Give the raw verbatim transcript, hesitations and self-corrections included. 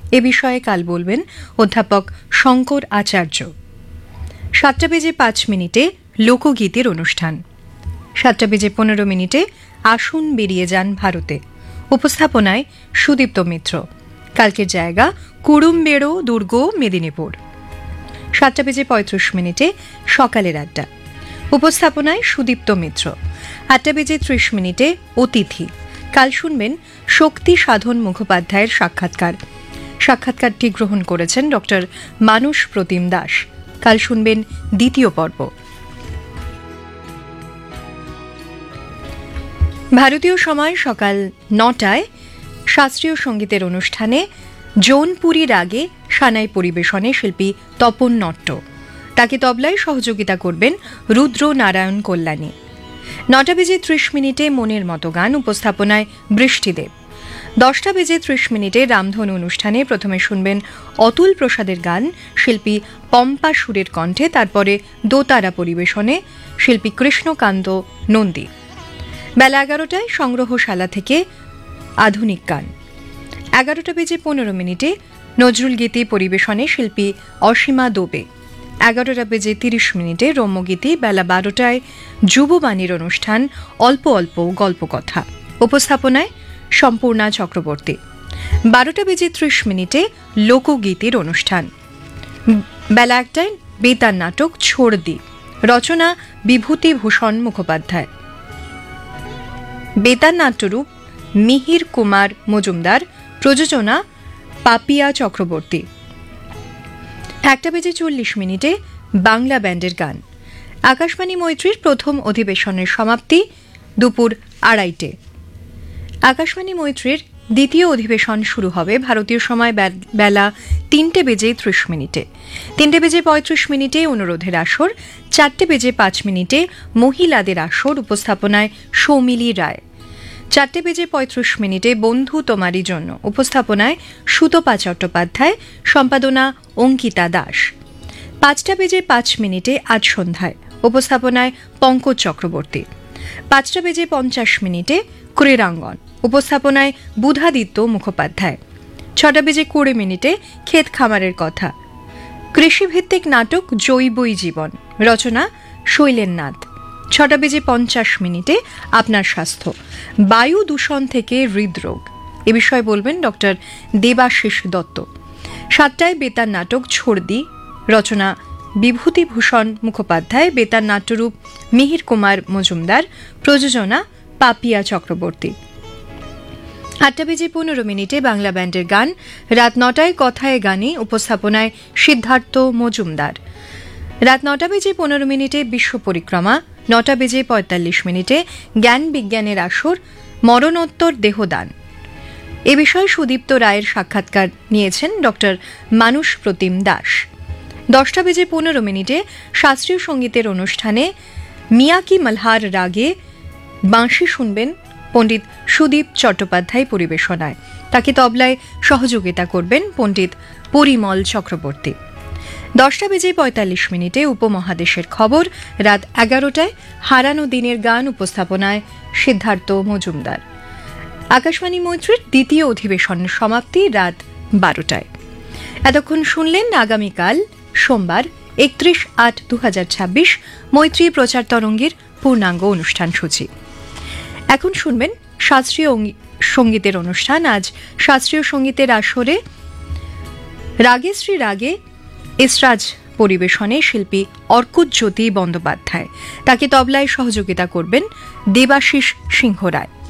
এ বিষয়ে কাল বলবেন অধ্যাপক শঙ্কর আচার্য। সাতটা বেজে পাঁচ মিনিটে লোকগীতের অনুষ্ঠান। সাতটা বেজে পনেরো মিনিটে আসুন বেরিয়ে যান ভারতে। উপস্থাপনায় সুদীপ্ত মিত্র। কালকের জায়গা কুড়ুমবেড়ো দুর্গ, মেদিনীপুর। সাতটা বেজে পঁয়ত্রিশ মিনিটে সকালের আড্ডা। উপস্থাপনায় সুদীপ্ত মিত্র। আটটা বেজে ত্রিশ মিনিটে অতিথি। কাল শুনবেন শক্তি সাধন মুখোপাধ্যায়ের সাক্ষাৎকার। সাক্ষাৎকারটি গ্রহণ করেছেন ডক্টর মানুষ প্রতিম দাস। কাল শুনবেন দ্বিতীয় পর্ব। ভারতীয় সময় সকাল নটায় শাস্ত্রীয় সঙ্গীতের অনুষ্ঠানে জৌনপুরী রাগে সানাই পরিবেশনে শিল্পী তপন নট্ট। তাকে তবলায় সহযোগিতা করবেন রুদ্র নারায়ণ কল্যাণী। নটা বেজে ত্রিশ মিনিটে মনের মতো গান। উপস্থাপনায় বৃষ্টিদেব। দশটা বেজে ত্রিশ মিনিটে রামধনু অনুষ্ঠানে প্রথমে শুনবেন অতুল প্রসাদের গান শিল্পী পম্পা সুরের কণ্ঠে, তারপরে দোতারা পরিবেশনে শিল্পী কৃষ্ণকান্ত নন্দী। বেলা এগারোটায় সংগ্রহশালা থেকে আধুনিক গান। এগারোটা বেজে পনেরো মিনিটে নজরুল গীতি পরিবেশনে শিল্পী অসীমা দোবে। এগারোটা বেজে তিরিশ মিনিটে রম্যগীতি। বেলা বারোটায় যুববাণীর অনুষ্ঠান অল্প অল্প গল্পকথা। উপস্থাপনায় সম্পূর্ণা চক্রবর্তী। বারোটা বেজে ত্রিশ মিনিটে লোকগীতির অনুষ্ঠান। বেলা একটায় বেতার নাটক ছোড়দি। রচনা বিভূতিভূষণ মুখোপাধ্যায়। বেতার নাট্যরূপ মিহির কুমার মজুমদার। প্রযোজনা পাপিয়া চক্রবর্তী। একটা বেজে চল্লিশ মিনিটে বাংলা ব্যান্ডের গান। আকাশবাণী মৈত্রীর প্রথম অধিবেশনের সমাপ্তি দুপুর আড়াইটে। আকাশবাণী মৈত্রীর দ্বিতীয় অধিবেশন শুরু হবে ভারতীয় সময় বেলা তিনটে বেজে ত্রিশ মিনিটে। তিনটে বেজে পঁয়ত্রিশ মিনিটে অনুরোধের আসর। চারটে বেজে পাঁচ মিনিটে মহিলাদের আসর। উপস্থাপনায় সৌমিলি রায়। চারটে বেজে পঁয়ত্রিশ মিনিটে বন্ধু তোমারই জন্য। উপস্থাপনায় সুতপা চট্টোপাধ্যায়। সম্পাদনা অঙ্কিতা দাস। পাঁচটা বেজে পাঁচ মিনিটে আজ সন্ধ্যায়। উপস্থাপনায় পঙ্কজ চক্রবর্তী। পাঁচটা বেজে পঞ্চাশ মিনিটে ক্রীড়াঙ্গন। উপস্থাপনায় বুধাদিত্য মুখোপাধ্যায়। ছটা বেজে কুড়ি মিনিটে ক্ষেত খামারের কথা। কৃষিভিত্তিক নাটক জৈবই জীবন। রচনা শৈলেন নাথ। ছটা বেজে পঞ্চাশ মিনিটে আপনার স্বাস্থ্য। বায়ু দূষণ থেকে হৃদরোগ এ বিষয়ে বলবেন ডক্টর দেবাশিস দত্ত। সাতটায় বেতার নাটক ছোড়দি। রচনা বিভূতিভূষণ মুখোপাধ্যায়। বেতার নাট্যরূপ মিহির কুমার মজুমদার। প্রযোজনা পাপিয়া চক্রবর্তী। আটটা বেজে পনেরো মিনিটে বাংলা ব্যান্ডের গান। রাত নটায় কথায় গানে। উপস্থাপনায় সিদ্ধার্থ মজুমদার। রাত নটা বেজে পনেরো মিনিটে বিশ্ব পরিক্রমা। নটা বেজে পঁয়তাল্লিশ মিনিটে জ্ঞান বিজ্ঞানের আসর মরণোত্তর দেহদান। এ বিষয়ে সুদীপ্ত রায়ের সাক্ষাৎকার নিয়েছেন ডক্টর মানুষ প্রতিম দাস। দশটা বেজে পনেরো মিনিটে শাস্ত্রীয় সঙ্গীতের অনুষ্ঠানে মিয়াকি মালহার রাগে বাঁশি শুনবেন পণ্ডিত সুদীপ চট্টোপাধ্যায় পরিবেশনায়। তাকে তবলায় সহযোগিতা করবেন পণ্ডিত পরিমল চক্রবর্তী। দশটা বেজে পঁয়তাল্লিশ মিনিটে উপমহাদেশের খবর। রাত এগারোটায় হারানো দিনের গান। উপস্থাপনায় সিদ্ধার্থ মজুমদার। আকাশবাণী মৈত্রীর দ্বিতীয় অধিবেশনের সমাপ্তি রাত বারোটায়। এতক্ষণ শুনলেন আগামীকাল সোমবার একত্রিশ আট দু হাজার ছাব্বিশ মৈত্রী প্রচার তরঙ্গের পূর্ণাঙ্গ অনুষ্ঠান সূচি। এখন শুনবেন শাস্ত্রীয় সঙ্গীতের অনুষ্ঠান। আজ শাস্ত্রীয় সঙ্গীতের আসরে রাগে শ্রী রাগে এসরাজ পরিবেশনে শিল্পী অর্কুজ্যোতি বন্দ্যোপাধ্যায়। তাকে তবলায় সহযোগিতা করবেন দেবাশিস সিংহ রায়।